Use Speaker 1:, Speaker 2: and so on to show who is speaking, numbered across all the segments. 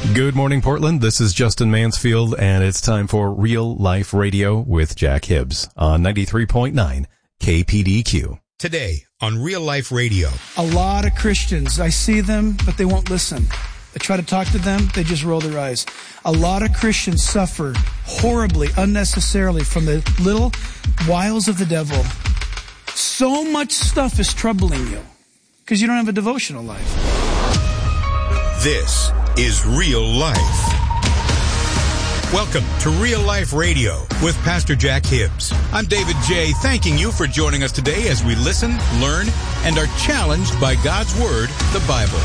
Speaker 1: Good morning, Portland. This is Justin Mansfield, and it's time for Real Life Radio with Jack Hibbs on 93.9 KPDQ.
Speaker 2: Today on Real Life Radio.
Speaker 3: A lot of Christians, I see them, but they won't listen. I try to talk to them, they just roll their eyes. A lot of Christians suffer horribly, unnecessarily from the little wiles of the devil. So much stuff is troubling you because you don't have a devotional life.
Speaker 2: This is Real Life. Welcome to Real Life Radio with Pastor Jack Hibbs. I'm David J. Thanking you for joining us today as we listen, learn, and are challenged by God's Word, the Bible.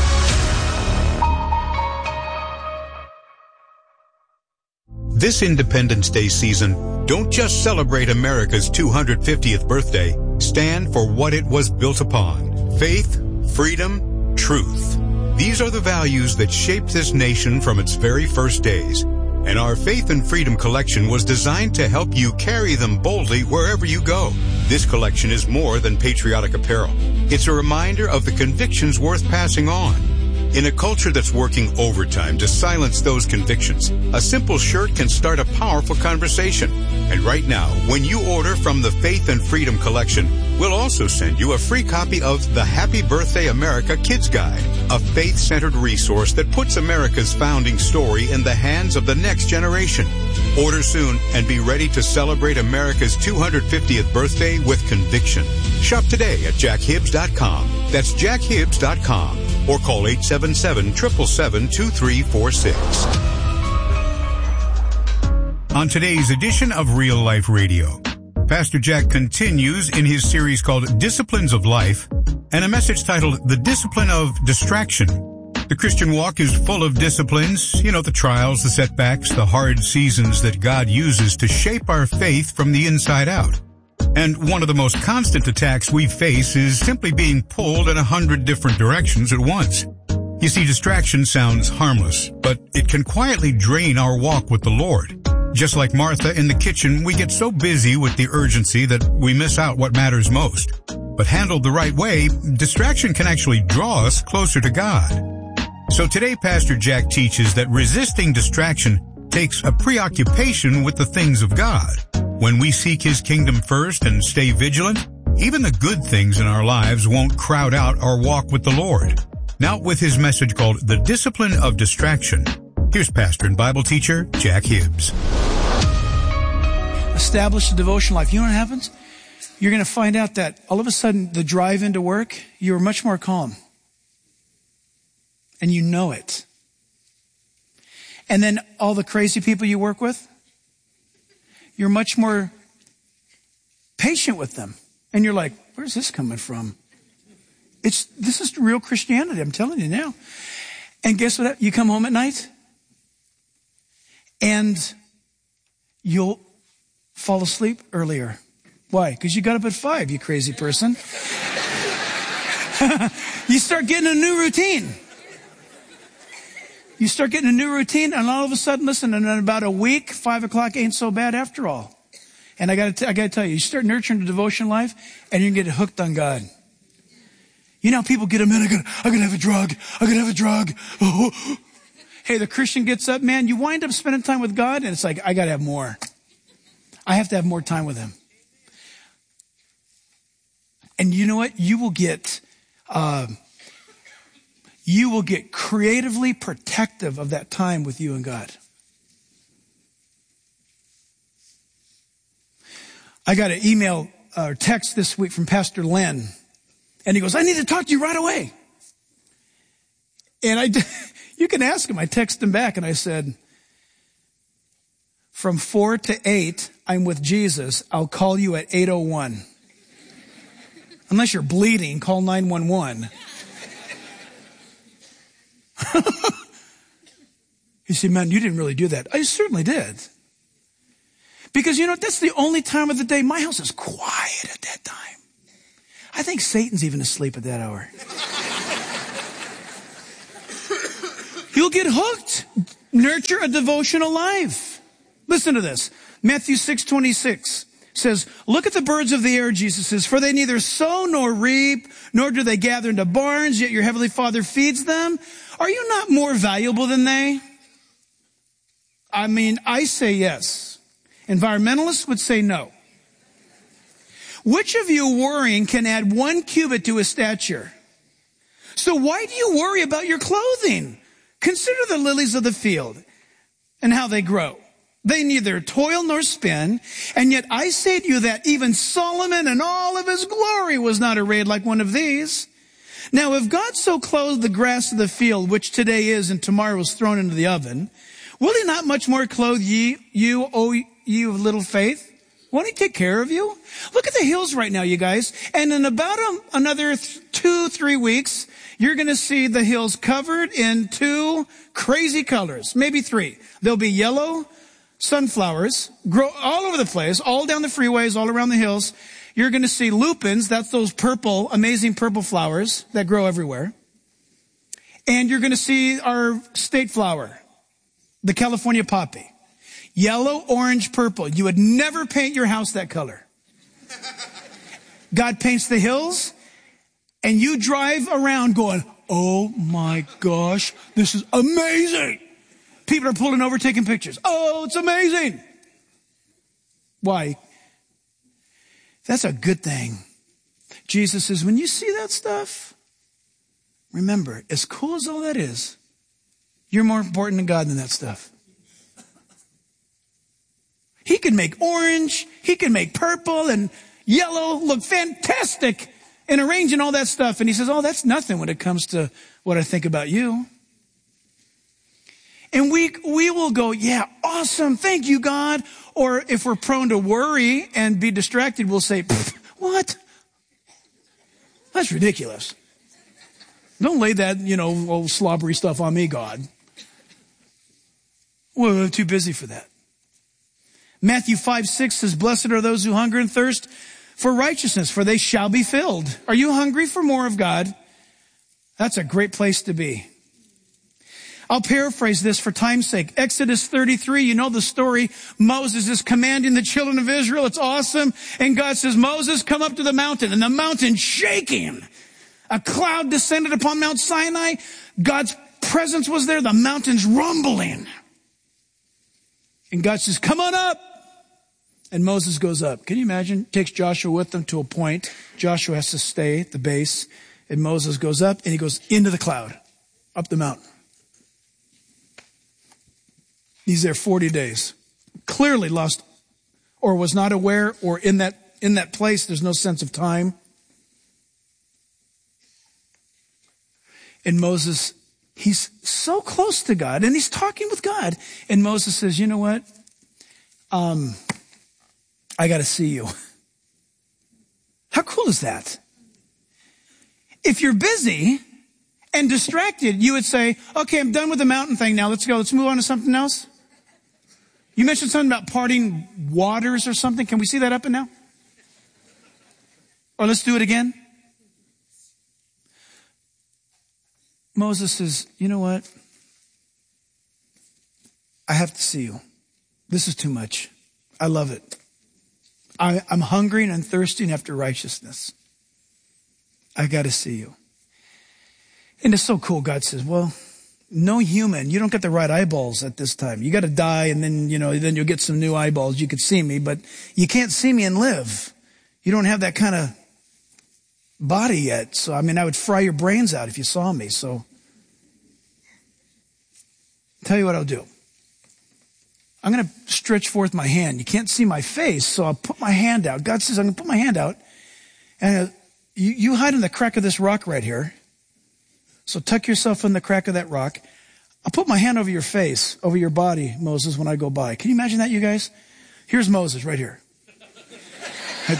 Speaker 2: This Independence Day season, don't just celebrate America's 250th birthday. Stand for what it was built upon. Faith, freedom, truth. These are the values that shaped this nation from its very first days. And our Faith and Freedom collection was designed to help you carry them boldly wherever you go. This collection is more than patriotic apparel. It's a reminder of the convictions worth passing on. In a culture that's working overtime to silence those convictions, a simple shirt can start a powerful conversation. And right now, when you order from the Faith and Freedom collection, we'll also send you a free copy of the Happy Birthday America Kids Guide, a faith-centered resource that puts America's founding story in the hands of the next generation. Order soon and be ready to celebrate America's 250th birthday with conviction. Shop today at jackhibbs.com. That's jackhibbs.com. Or call 877-777-2346. On today's edition of Real Life Radio, Pastor Jack continues in his series called Disciplines of Life and a message titled The Discipline of Distraction. The Christian walk is full of disciplines, the trials, the setbacks, the hard seasons that God uses to shape our faith from the inside out. And one of the most constant attacks we face is simply being pulled in 100 different directions at once. You see, distraction sounds harmless, but it can quietly drain our walk with the Lord. Just like Martha in the kitchen, we get so busy with the urgency that we miss out what matters most. But handled the right way, distraction can actually draw us closer to God. So today, Pastor Jack teaches that resisting distraction takes a preoccupation with the things of God. When we seek His kingdom first and stay vigilant, even the good things in our lives won't crowd out our walk with the Lord. Now, with his message called The Discipline of Distraction, here's pastor and Bible teacher Jack Hibbs.
Speaker 3: Establish a devotional life. You know what happens? You're going to find out that all of a sudden the drive into work, you're much more calm. And you know it. And then all the crazy people you work with, you're much more patient with them. And you're like, where's this coming from? This is real Christianity, I'm telling you now. And guess what? You come home at night and you'll fall asleep earlier. Why? Because you got up at 5, you crazy person. You start getting a new routine. You start getting a new routine, and all of a sudden, listen, in about a week, 5 o'clock ain't so bad after all. And I got to tell you, you start nurturing the devotion life, and you can get hooked on God. You know how people get a minute, I'm gonna have a drug. Oh. Hey, the Christian gets up, man, you wind up spending time with God, and it's like, I gotta have more. I have to have more time with Him. And you know what? You will get creatively protective of that time with you and God. I got an email or text this week from Pastor Len, and he goes, I need to talk to you right away. And you can ask him. I texted him back and I said, from 4 to 8, I'm with Jesus. I'll call you at 8:01. Unless you're bleeding, call 911. You say, man, you didn't really do that. I certainly did. Because, that's the only time of the day. My house is quiet at that time. I think Satan's even asleep at that hour. You'll get hooked. Nurture a devotional life. Listen to this. Matthew 6:26 says, look at the birds of the air, Jesus says, for they neither sow nor reap, nor do they gather into barns, yet your heavenly Father feeds them. Are you not more valuable than they? I mean, I say yes. Environmentalists would say no. Which of you worrying can add 1 cubit to his stature? So why do you worry about your clothing? Consider the lilies of the field and how they grow. They neither toil nor spin, and yet I say to you that even Solomon in all of his glory was not arrayed like one of these. Now, if God so clothed the grass of the field, which today is and tomorrow is thrown into the oven, will he not much more clothe you, O you of little faith? Won't he take care of you? Look at the hills right now, you guys. And in about another 2-3 weeks, you're going to see the hills covered in 2 crazy colors, maybe 3. There'll be yellow sunflowers, grow all over the place, all down the freeways, all around the hills. You're going to see lupins. That's those purple, amazing purple flowers that grow everywhere. And you're going to see our state flower, the California poppy. Yellow, orange, purple. You would never paint your house that color. God paints the hills, and you drive around going, oh my gosh, this is amazing. People are pulling over, taking pictures. Oh, it's amazing. Why? That's a good thing. Jesus says, when you see that stuff, remember, as cool as all that is, you're more important to God than that stuff. He can make orange, he can make purple and yellow look fantastic and arranging all that stuff. And he says, oh, that's nothing when it comes to what I think about you. And we will go, yeah, awesome, thank you, God. Or if we're prone to worry and be distracted, we'll say, what? That's ridiculous. Don't lay that, old slobbery stuff on me, God. Well, I'm too busy for that. Matthew 5:6 says, blessed are those who hunger and thirst for righteousness, for they shall be filled. Are you hungry for more of God? That's a great place to be. I'll paraphrase this for time's sake. Exodus 33, you know the story. Moses is commanding the children of Israel. It's awesome. And God says, Moses, come up to the mountain. And the mountain's shaking. A cloud descended upon Mount Sinai. God's presence was there. The mountain's rumbling. And God says, come on up. And Moses goes up. Can you imagine? Takes Joshua with him to a point. Joshua has to stay at the base. And Moses goes up and he goes into the cloud, up the mountain. He's there 40 days. Clearly lost or was not aware, or in that place there's no sense of time. And Moses, he's so close to God and he's talking with God. And Moses says, you know what? I got to see you. How cool is that? If you're busy and distracted, you would say, okay, I'm done with the mountain thing now. Let's go. Let's move on to something else. You mentioned something about parting waters or something. Can we see that up and now? Or let's do it again. Moses says, you know what? I have to see you. This is too much. I love it. I'm hungry and thirsting after righteousness. I got to see you. And it's so cool. God says, well, no human, you don't get the right eyeballs at this time. You got to die and then, then you'll get some new eyeballs. You could see me, but you can't see me and live. You don't have that kind of body yet. So, I would fry your brains out if you saw me. So, I'll tell you what I'll do. I'm going to stretch forth my hand. You can't see my face, so I'll put my hand out. God says, I'm going to put my hand out. And you hide in the crack of this rock right here. So tuck yourself in the crack of that rock. I'll put my hand over your face, over your body, Moses, when I go by. Can you imagine that, you guys? Here's Moses right here. Right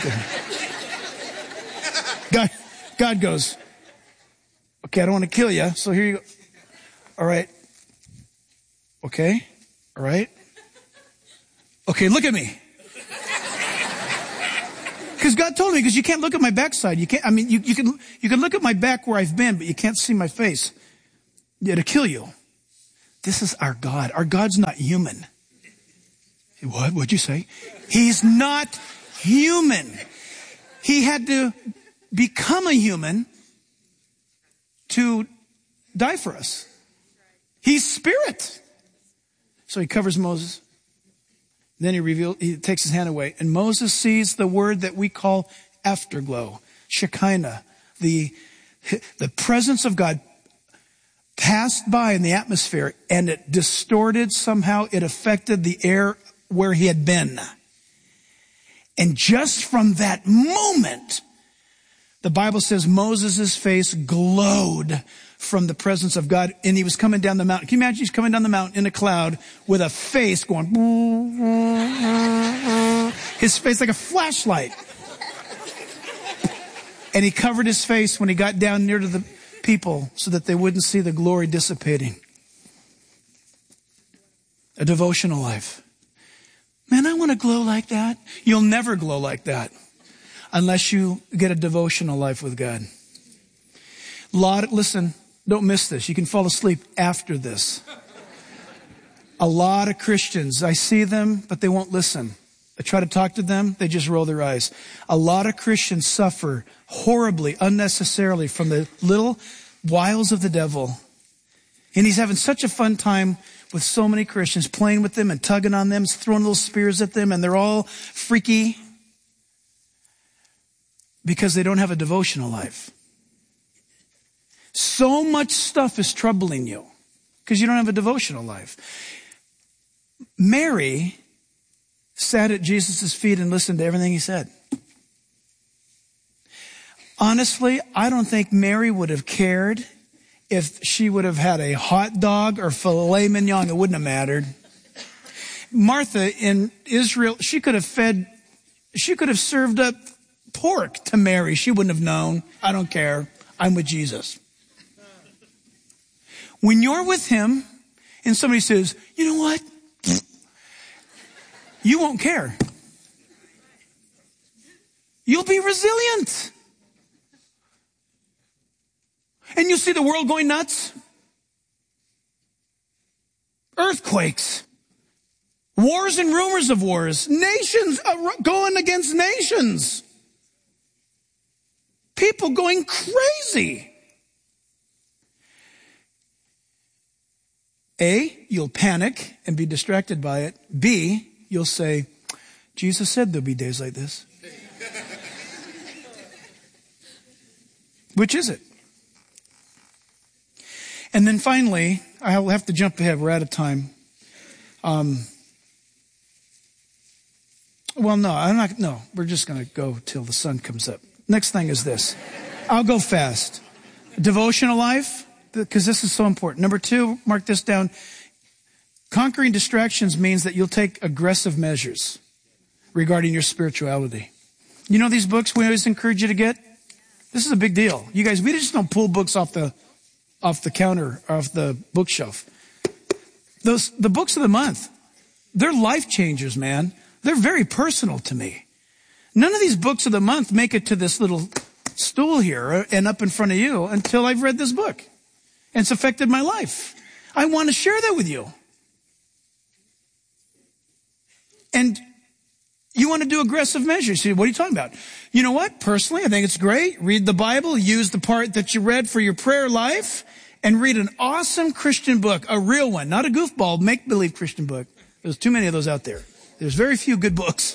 Speaker 3: there. God goes, okay, I don't want to kill you, so here you go. All right. Okay. All right. Okay, look at me. Because God told me, because you can't look at my backside. You can't, you can look at my back where I've been, but you can't see my face. It'll kill you. This is our God. Our God's not human. What? What'd you say? He's not human. He had to become a human to die for us. He's spirit. So he covers Moses. Then he takes his hand away. And Moses sees the word that we call afterglow, Shekinah. The presence of God passed by in the atmosphere, and it distorted somehow. It affected the air where he had been. And just from that moment, the Bible says Moses' face glowed from the presence of God, and he was coming down the mountain. Can you imagine he's coming down the mountain in a cloud with a face going, his face like a flashlight. And he covered his face when he got down near to the people so that they wouldn't see the glory dissipating. A devotional life. Man, I want to glow like that. You'll never glow like that unless you get a devotional life with God. Listen, don't miss this. You can fall asleep after this. A lot of Christians, I see them, but they won't listen. I try to talk to them, they just roll their eyes. A lot of Christians suffer horribly, unnecessarily from the little wiles of the devil. And he's having such a fun time with so many Christians, playing with them and tugging on them, throwing little spears at them, and they're all freaky because they don't have a devotional life. So much stuff is troubling you because you don't have a devotional life. Mary sat at Jesus' feet and listened to everything he said. Honestly, I don't think Mary would have cared if she would have had a hot dog or filet mignon. It wouldn't have mattered. Martha in Israel, she could have served up pork to Mary. She wouldn't have known. I don't care. I'm with Jesus. When you're with him and somebody says, you know what? You won't care. You'll be resilient. And you see the world going nuts. Earthquakes. Wars and rumors of wars. Nations going against nations. People going crazy. A, you'll panic and be distracted by it. B, you'll say, Jesus said there'll be days like this. Which is it? And then finally, I'll have to jump ahead. We're out of time. We're just going to go till the sun comes up. Next thing is this. I'll go fast. Devotional life, because this is so important. Number 2, mark this down. Conquering distractions means that you'll take aggressive measures regarding your spirituality. You know these books we always encourage you to get? This is a big deal. You guys, we just don't pull books off the counter, off the bookshelf. The books of the month, they're life changers, man. They're very personal to me. None of these books of the month make it to this little stool here and up in front of you until I've read this book. And it's affected my life. I want to share that with you. And you want to do aggressive measures. What are you talking about? You know what? Personally, I think it's great. Read the Bible, use the part that you read for your prayer life, and read an awesome Christian book, a real one, not a goofball, make-believe Christian book. There's too many of those out there. There's very few good books.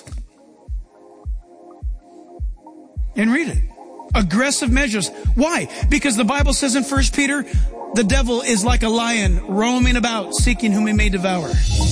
Speaker 3: And read it. Aggressive measures. Why? Because the Bible says in 1 Peter, the devil is like a lion roaming about, seeking whom he may devour.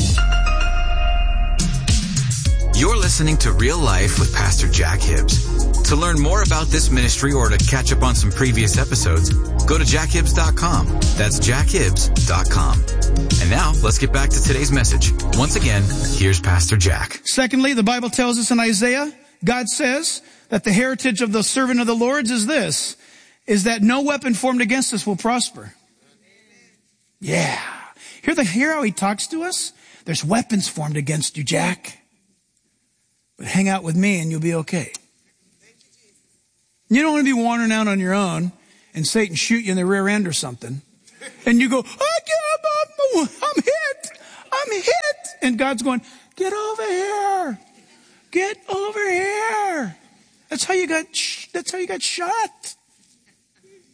Speaker 4: You're listening to Real Life with Pastor Jack Hibbs. To learn more about this ministry or to catch up on some previous episodes, go to jackhibbs.com. That's jackhibbs.com. And now, let's get back to today's message. Once again, here's Pastor Jack.
Speaker 3: Secondly, the Bible tells us in Isaiah, God says that the heritage of the servant of the Lord's is this, is that no weapon formed against us will prosper. Yeah. Hear how he talks to us? There's weapons formed against you, Jack. But hang out with me and you'll be okay. You don't want to be wandering out on your own and Satan shoot you in the rear end or something. And you go, I'm hit. And God's going, get over here. Get over here. That's how you got shot.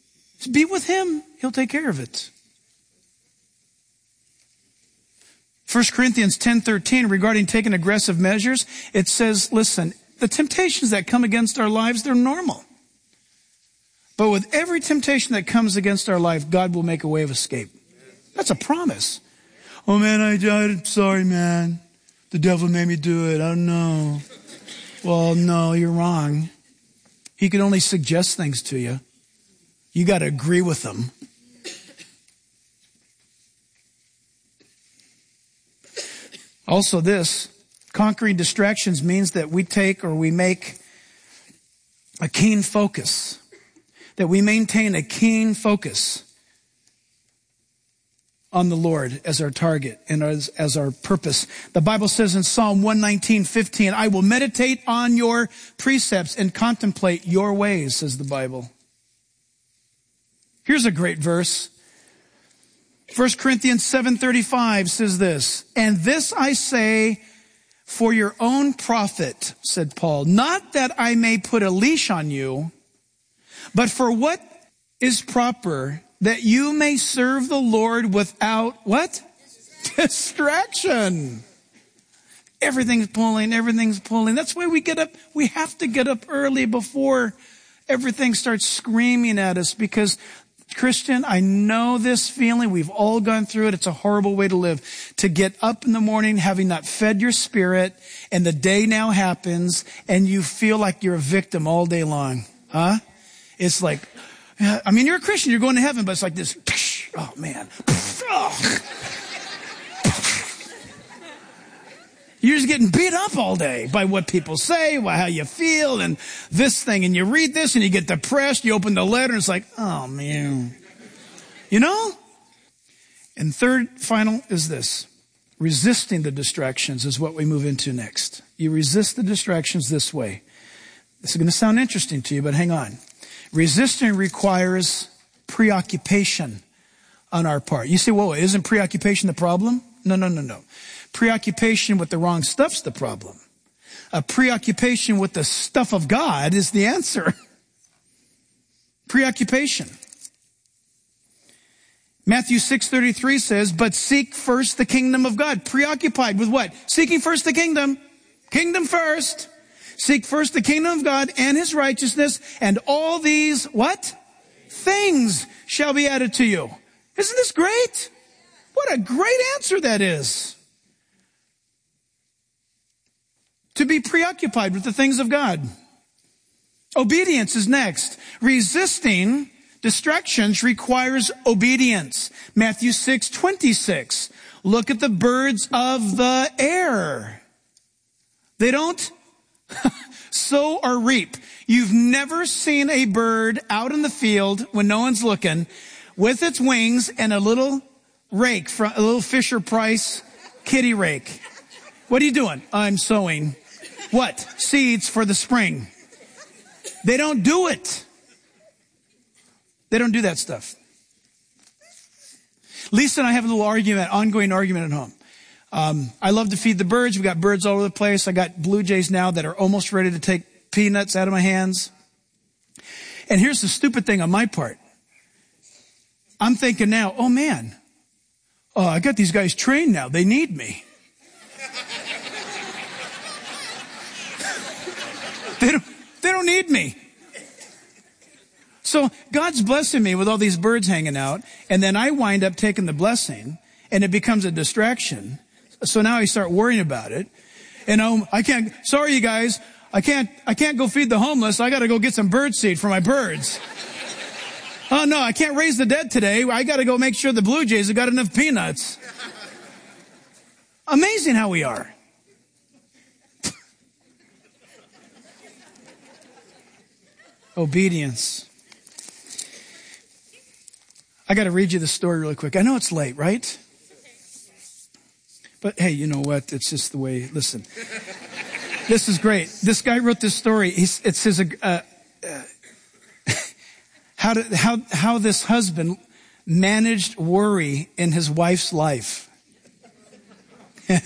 Speaker 3: Just be with him. He'll take care of it. 1 Corinthians 10:13, regarding taking aggressive measures, it says, listen, the temptations that come against our lives, they're normal. But with every temptation that comes against our life, God will make a way of escape. That's a promise. Oh man, I'm sorry, man. The devil made me do it. I don't know. Well, no, you're wrong. He can only suggest things to you. You got to agree with them. Also this, conquering distractions means that we take or we make a keen focus. That we maintain a keen focus on the Lord as our target and as our purpose. The Bible says in Psalm 119:15, I will meditate on your precepts and contemplate your ways, says the Bible. Here's a great verse. 1 Corinthians 7:35 says this, and this I say for your own profit, said Paul, not that I may put a leash on you, but for what is proper, that you may serve the Lord without what? Distraction. Everything's pulling. That's why we get up. We have to get up early before everything starts screaming at us, because Christian, I know this feeling. We've all gone through it. It's a horrible way to live. To get up in the morning having not fed your spirit, and the day now happens, and you feel like you're a victim all day long. Huh? It's like, I mean, you're a Christian, you're going to heaven, but it's like this, oh man. You're just getting beat up all day by what people say, by how you feel, and this thing, and you read this, and you get depressed, you open the letter, and it's like, oh man. You know? And third, final is this. Resisting the distractions is what we move into next. You resist the distractions this way. This is going to sound interesting to you, but hang on. Resisting requires preoccupation on our part. You say, whoa, isn't preoccupation the problem? No. Preoccupation with the wrong stuff's the problem. A preoccupation with the stuff of God is the answer. Preoccupation. Matthew 6:33 says, but seek first the kingdom of God. Preoccupied with what? Seeking first the kingdom. Kingdom first. Seek first the kingdom of God and his righteousness, and all these, what? Things shall be added to you. Isn't this great? What a great answer that is. To be preoccupied with the things of God. Obedience is next. Resisting distractions requires obedience. Matthew 6:26. Look at the birds of the air. They don't sow or reap. You've never seen a bird out in the field when no one's looking with its wings and a little rake, a little Fisher-Price kitty rake. What are you doing? I'm sowing what? Seeds for the spring. They don't do it. They don't do that stuff. Lisa and I have a little ongoing argument at home. I love to feed the birds. We've got birds all over the place. I got blue jays now that are almost ready to take peanuts out of my hands. And here's the stupid thing on my part. I'm thinking now, oh man, I got these guys trained now. They need me. They don't need me. So God's blessing me with all these birds hanging out, and then I wind up taking the blessing, and it becomes a distraction. So now I start worrying about it. And sorry you guys, I can't go feed the homeless. I got to go get some bird seed for my birds. Oh no, I can't raise the dead today. I got to go make sure the blue jays have got enough peanuts. Amazing how we are. Obedience. I got to read you the story really quick. I know it's late, right? But hey, you know what? It's just the way. Listen, this is great. This guy wrote this story. It says how this husband managed worry in his wife's life.